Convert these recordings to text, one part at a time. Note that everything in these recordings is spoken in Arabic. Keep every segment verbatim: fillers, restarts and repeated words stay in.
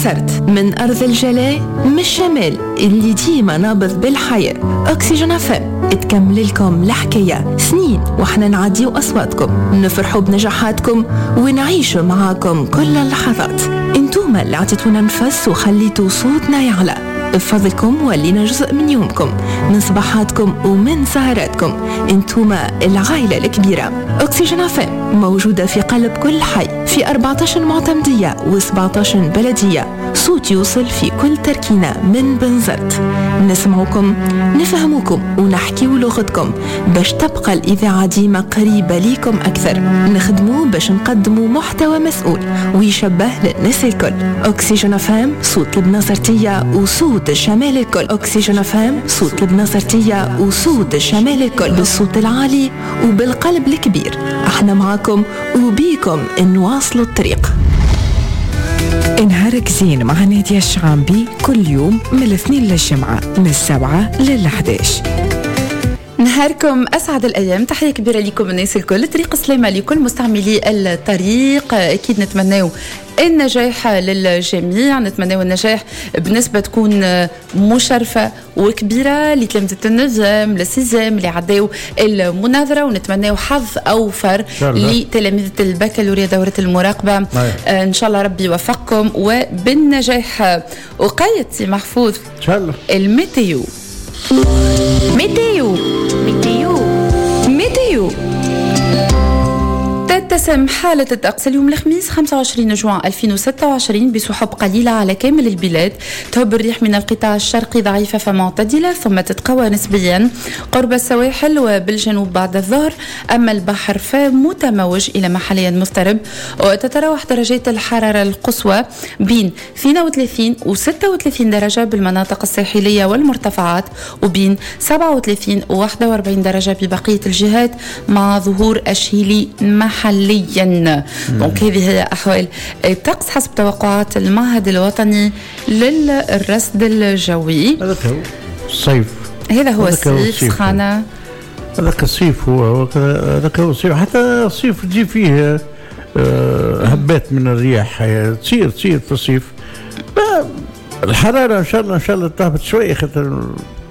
بنزرت، من أرض الجلاء من الشمال اللي ديما نابض بالحياة. أكسجين اف ام تكمل لكم الحكاية سنين وحنا نعديو أصواتكم، نفرحوا بنجاحاتكم ونعيشوا معاكم كل اللحظات. انتوما اللي عطيتونا نفس وخليتوا صوتنا يعلى، بفضلكم ولينا جزء من يومكم، من صباحاتكم ومن سهراتكم. انتوما العائلة الكبيرة. أكسجين اف ام موجودة في قلب كل حي، في أربعة عشر معتمدية و17 بلدية. صوت يوصل في كل تركينة من بنزرت. نسمعكم، نفهموكم ونحكيو لغتكم باش تبقى الإذاعة ديما قريبة ليكم أكثر. نخدمو باش نقدمو محتوى مسؤول ويشبه للناس الكل. أكسجين اف ام صوت البنزرتية وصوت الشمال الكل. أكسجين اف ام صوت البنزرتية وصوت الشمال الكل، بالصوت العالي وبالقلب الكبير. احنا معاكم وبيكم نواصلوا الطريق. نهارك زين مع نادية الشعامبي كل يوم من الاثنين للجمعة من السبعة للحداش. نهاركم أسعد الأيام. تحية كبيرة لكم الناس الكل. طريق سلامة لكل مستعملي الطريق. أكيد نتمناو النجاح للجميع، نتمناو النجاح بنسبة تكون مشرفة وكبيرة لتلامذة النظام للسيزام اللي عداو المناظرة، ونتمناو حظ أوفر لتلامذة البكالوريا دورة المراقبة. آه إن شاء الله ربي يوفقكم وبالنجاح. وقيد سي محفوظ إن شاء الله الميتيو. ميتيو ميتيو ميتيو تتسم حالة الطقس اليوم الخميس خمسة وعشرين جوان ألفين وستة وعشرين بسحب قليلة على كامل البلاد. تهب الريح من القطاع الشرقي ضعيفة فمعتدلة، ثم تتقوى نسبيا قرب السواحل وبالجنوب بعد الظهر. أما البحر فمتموج إلى ما حاليا مضطرب، وتتراوح درجات الحرارة القصوى بين اثنين وثلاثين و ستة وثلاثين درجة بالمناطق الساحلية والمرتفعات، وبين سبعة وثلاثين و واحد وأربعين درجة ببقية الجهات، مع ظهور أشيلي محليا. دونك هذه هي أحوال الطقس حسب توقعات المعهد الوطني للرصد الجوي. هذا هو الصيف، هذا هو الصيف سخانة. هذاك الصيف هو هذاك هو الصيف. حتى الصيف تجي فيه هبات من الرياح، تصير تصير في الصيف. الحرارة إن شاء الله إن شاء الله تهبط شوية، خاطر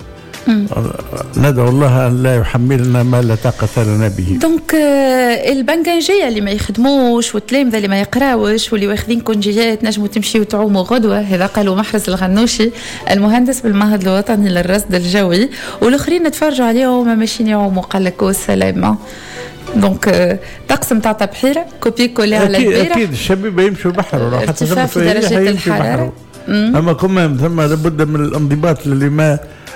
ندعو الله أن لا يحملنا ما لا طاقة لنا به. دونك البنجانجية اللي ما يخدموش والتلامذة اللي ما يقراوش واللي واخذين كونجيات نجموا تمشيوا تعوموا غدوة، هذا قالوا محرز الغنوشي المهندس بالمعهد الوطني للرصد الجوي، والاخرين نتفرجوا عليهم ما ماشيين يعوموا قال لك والسلامة. دونك طقس متاع بحيرة كوبي كولي على البارح. أكيد الشبيبة يمشوا البحر ارتفاع في درجة الحرارة. أما كمان ثم لابد من الانضباط اللي ما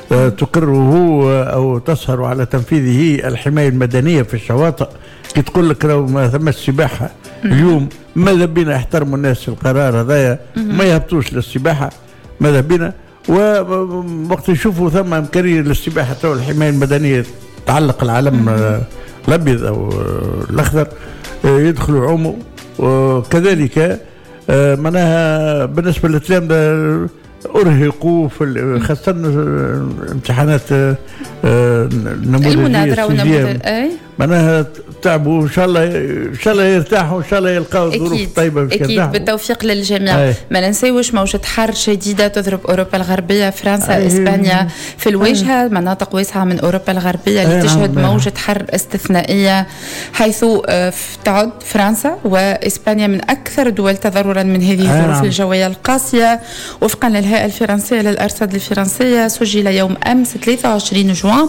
تقره أو تسهر على تنفيذه الحماية المدنية في الشواطئ. كي تقول لك راهو ما ثم السباحة اليوم، ماذا بينا يحترموا الناس القرار هذايا ما يهبطوش للسباحة، ماذا بينا. ووقت يشوفوا ثم إمكانية للسباحة تو الحماية المدنية تعلق العلم الأبيض أو الأخضر يدخلوا يعوموا. وكذلك معناها بالنسبة للتلامذة أرهقوا في خاصة امتحانات النموذجية المناظرة والنموذج أي معناها تعبوا. إن شاء الله إن شاء الله يرتاحوا، إن شاء الله يلقاوا ظروف طيبة. أكيد بالتوفيق للجميع. أي. ما ننسيوش موجة حر شديدة تضرب أوروبا الغربية، فرنسا أي. إسبانيا في الواجهة. أي. مناطق واسعة من أوروبا الغربية اللي تشهد موجة حر استثنائية، حيث تعد فرنسا وإسبانيا من أكثر الدول تضررا من هذه الظروف الجوية القاسية. وفقا للهيئة الفرنسية للأرصاد الفرنسية سجل يوم أمس ثلاثة وعشرين جوان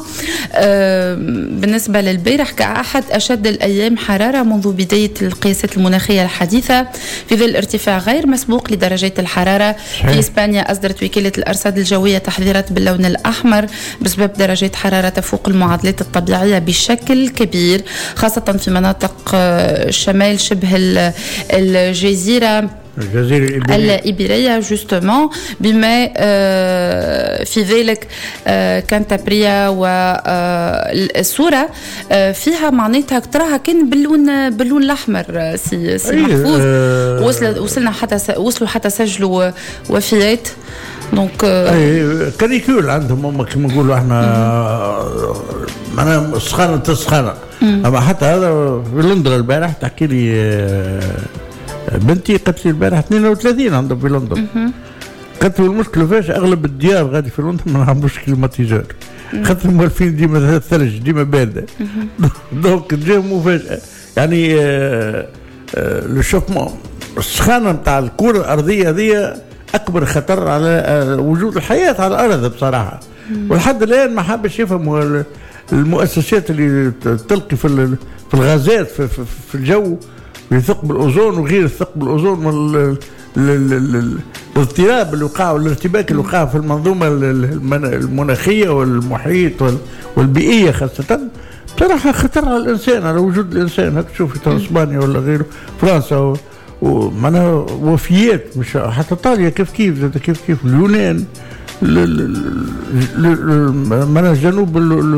بالنسبة للبارح كأحد أشد الأيام حرارة منذ بداية القياسات المناخية الحديثة، في ظل ارتفاع غير مسبوق لدرجات الحرارة. في إسبانيا أصدرت وكالة الأرصاد الجوية تحذيرات باللون الأحمر بسبب درجات حرارة تفوق المعادلات الطبيعية بشكل كبير، خاصة في مناطق شمال شبه الجزيرة الجزيرة الإيبيرية جوستومون، بما في ذلك كانتابريا. والصورة فيها معناتها تراها كان باللون باللون الأحمر. سي سي محفوظ وصل وصلنا حتى وصلوا حتى سجلوا وفيات. دونك اي كاريكول عندهم هم كما نقولوا احنا معناها سخانه تسخانه. اما حتى هذا في لندن البارح تحكي لي بنتي قالت لي البارح اثنين وثلاثين عندها في لندن. قالت له المشكله فاش اغلب الديار غادي في لندن ما عندوش كليماتيزور، خاطر موالفين ديما الثلج ديما بارده. دونك تجيهم مفاجاه يعني لو شوفمون السخانه نتاع الكره الارضيه هذه اكبر خطر على وجود الحياه على الارض بصراحه. ولحد الان ما حابش يفهموا المؤسسات اللي تلقي في في الغازات في, في, في الجو بثقب الاوزون وغير الثقب الاوزون من الاضطراب اللي وقع والارتباك اللي وقع في المنظومه المناخيه والمحيط والبيئيه خاصه. بصراحه خطر على الانسان، على وجود الانسان. هاك تشوف في اسبانيا ولا غيره، فرنسا ومعناها وفيات، مش حتى ايطاليا كيف كيف زاد كيف كيف اليونان، معناها جنوب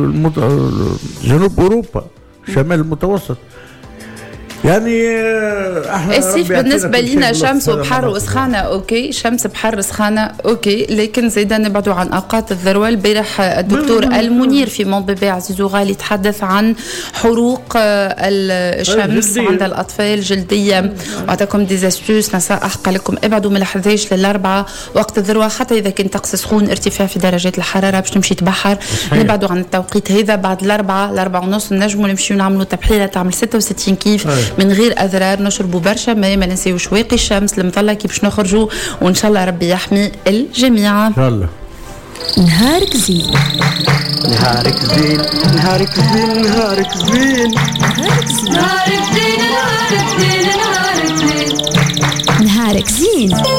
جنوب اوروبا، شمال المتوسط. يعني الصيف بالنسبة لنا شمس وبحر وسخانة اوكي، شمس بحر سخانة اوكي، لكن زيدا نبعدوا عن اوقات الذروة. البارح الدكتور المنير في مونبيبي عزيز وغالي تحدث عن حروق الشمس عند الاطفال جلدية، واعطاكم ديزاستوس نصائح، قال لكم ابعدوا من الحداش للاربعة وقت الذروة، حتى اذا كان طقس سخون ارتفاع في درجات الحرارة باش تمشي تبحر نبعدوا عن التوقيت هذا. بعد الاربعة الاربعة ونص نجموا نمشيو نعملوا تبحيرة تعمل ستة وستين كيف أي. من غير اضرار، نشربوا برشا ماء، ما ننساوش واقي الشمس المظله كي باش نخرجوا، وان شاء الله ربي يحمي الجميع ان شاء الله. نهارك زين نهارك زين نهارك زين نهارك زين نهارك زين نهارك زين نهارك زين نهارك زين